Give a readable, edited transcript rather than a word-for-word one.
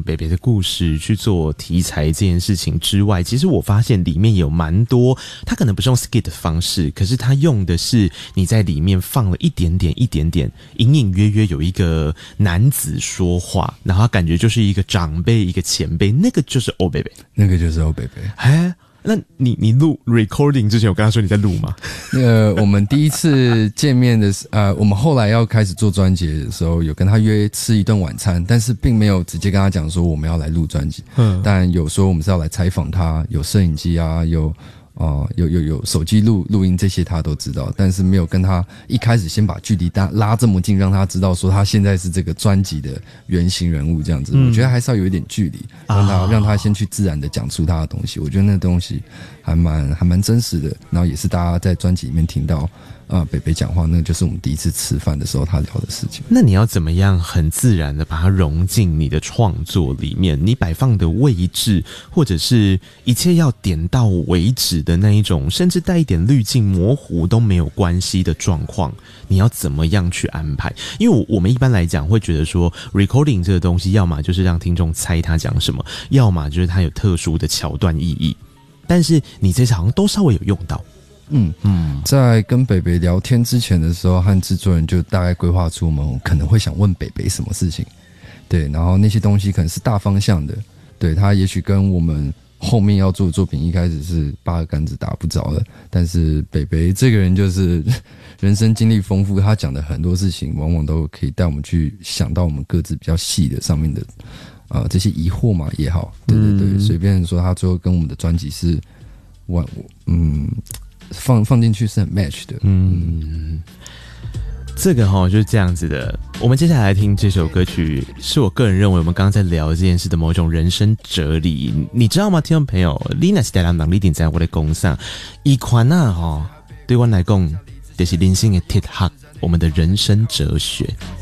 北北的故事去做题材这件事情之外，其实我发现里面有蛮多，他可能不是用 skit 的方式，可是他用的是你在里面放了一点点，隐隐约约有一个男子说话，然后他感觉就是一个长辈，一个前辈，那个就是欧北北， 那个就是欧北北。 哎，那你录 recording 之前，我跟他说你在录吗？ 我们第一次见面的我们后来要开始做专辑的时候，有跟他约吃一顿晚餐，但是并没有直接跟他讲说我们要来录专辑。但有说我们是要来采访他，有摄影机啊，有手机录音，这些他都知道，但是没有跟他一开始先把距离拉这么近，让他知道说他现在是这个专辑的原型人物这样子。我觉得还是要有一点距离，让他先去自然的讲出他的东西。我觉得那东西还蛮真实的，然后也是大家在专辑里面听到北北讲话，那就是我们第一次吃饭的时候他聊的事情。 那你要怎么样很自然的把它融进你的创作里面？你摆放的位置，或者是一切要点到为止的那一种，甚至带一点滤镜模糊都没有关系的状况，你要怎么样去安排？因为我们一般来讲会觉得说 recording 这个东西，要么就是让听众猜他讲什么，要么就是他有特殊的桥段意义，但是你这次好像都稍微有用到。 在跟北北聊天之前的时候，和制作人就大概规划出我们可能会想问北北什么事情，对，然后那些东西可能是大方向的，对，他也许跟我们后面要做的作品一开始是八个杆子打不着的，但是北北这个人就是人生经历丰富，他讲的很多事情往往都可以带我们去想到我们各自比较细的上面的这些疑惑嘛也好，对对对，随便说他最后跟我们的专辑是放进去是很 match 的。 这个就是这样子的。我们接下来听这首歌曲，是我个人认为我们刚刚在聊这件事的某种人生哲理。你知道吗，听众朋友？你若是台南人，你一定在我的讲上，一款对我来讲就是人生的铁盒，我们的人生哲学。